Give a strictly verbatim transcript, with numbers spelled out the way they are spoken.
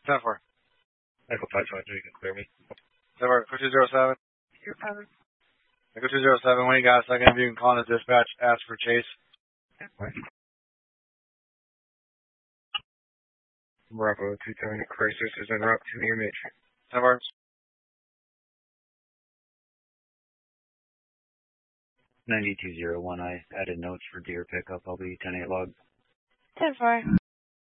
ten four. Echo five five three, you can clear me. ten four, go two zero seven. Echo two zero seven, when you got a second, if you can call in the dispatch, ask for Chase. Bravo two ten, crisis is en route to E M H. ten four. ninety-two zero one, I added notes for deer pickup. I'll be ten eight log. ten four.